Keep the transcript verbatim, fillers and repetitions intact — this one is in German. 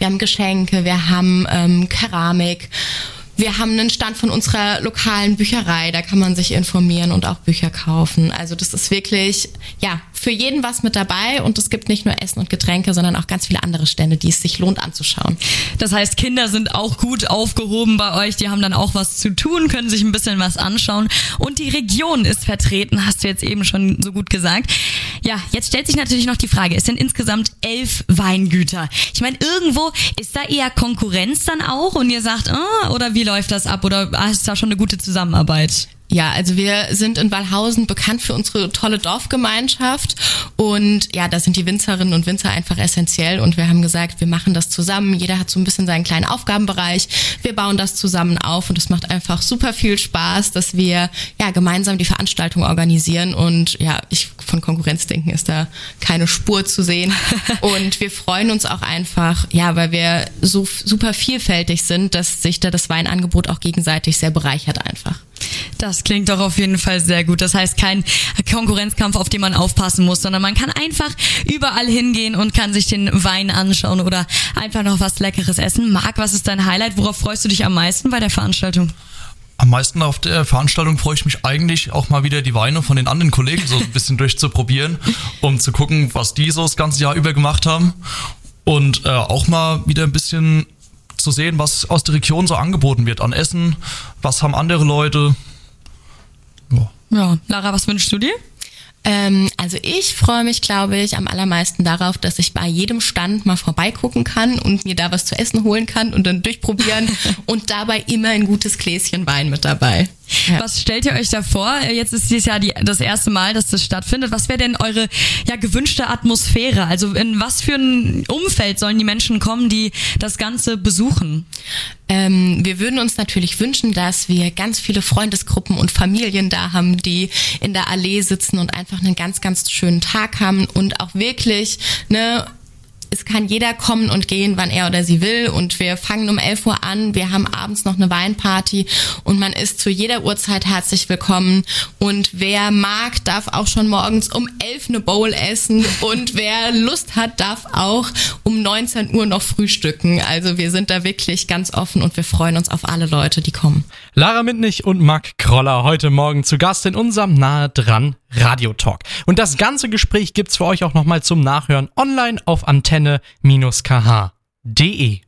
wir haben Geschenke, wir haben ähm, Keramik. Wir haben einen Stand von unserer lokalen Bücherei, da kann man sich informieren und auch Bücher kaufen. Also das ist wirklich, ja, für jeden was mit dabei und es gibt nicht nur Essen und Getränke, sondern auch ganz viele andere Stände, die es sich lohnt anzuschauen. Das heißt, Kinder sind auch gut aufgehoben bei euch, die haben dann auch was zu tun, können sich ein bisschen was anschauen und die Region ist vertreten, hast du jetzt eben schon so gut gesagt. Ja, jetzt stellt sich natürlich noch die Frage, es sind insgesamt elf Weingüter. Ich meine, irgendwo ist da eher Konkurrenz dann auch und ihr sagt, ah, oder wie läuft das ab oder ah, ist da schon eine gute Zusammenarbeit? Ja, also wir sind in Wallhausen bekannt für unsere tolle Dorfgemeinschaft und ja, da sind die Winzerinnen und Winzer einfach essentiell und wir haben gesagt, wir machen das zusammen. Jeder hat so ein bisschen seinen kleinen Aufgabenbereich. Wir bauen das zusammen auf und es macht einfach super viel Spaß, dass wir ja gemeinsam die Veranstaltung organisieren und ja, ich von Konkurrenzdenken ist da keine Spur zu sehen und wir freuen uns auch einfach, ja, weil wir so super vielfältig sind, dass sich da das Weinangebot auch gegenseitig sehr bereichert einfach. Das klingt doch auf jeden Fall sehr gut. Das heißt, kein Konkurrenzkampf, auf den man aufpassen muss, sondern man kann einfach überall hingehen und kann sich den Wein anschauen oder einfach noch was Leckeres essen. Marc, was ist dein Highlight? Worauf freust du dich am meisten bei der Veranstaltung? Am meisten auf der Veranstaltung freue ich mich eigentlich auch mal wieder die Weine von den anderen Kollegen so ein bisschen durchzuprobieren, um zu gucken, was die so das ganze Jahr über gemacht haben und äh, auch mal wieder ein bisschen zu sehen, was aus der Region so angeboten wird an Essen, was haben andere Leute. Ja, ja. Lara, was wünschst du dir? Ähm, also ich freue mich, glaube ich, am allermeisten darauf, dass ich bei jedem Stand mal vorbeigucken kann und mir da was zu essen holen kann und dann durchprobieren und dabei immer ein gutes Gläschen Wein mit dabei. Ja. Was stellt ihr euch da vor? Jetzt ist dieses Jahr die, das erste Mal, dass das stattfindet. Was wäre denn eure ja, gewünschte Atmosphäre? Also in was für ein Umfeld sollen die Menschen kommen, die das Ganze besuchen? Ähm, wir würden uns natürlich wünschen, dass wir ganz viele Freundesgruppen und Familien da haben, die in der Allee sitzen und einfach einen ganz, ganz schönen Tag haben und auch wirklich, ne, es kann jeder kommen und gehen, wann er oder sie will und wir fangen um elf Uhr an, wir haben abends noch eine Weinparty und man ist zu jeder Uhrzeit herzlich willkommen und wer mag, darf auch schon morgens um elf eine Bowl essen und wer Lust hat, darf auch um neunzehn Uhr noch frühstücken. Also wir sind da wirklich ganz offen und wir freuen uns auf alle Leute, die kommen. Lara Mitnig und Marc Kroller heute Morgen zu Gast in unserem Nahe dran Radio Talk. Und das ganze Gespräch gibt's für euch auch nochmal zum Nachhören online auf antenne Bindestrich k h punkt d e.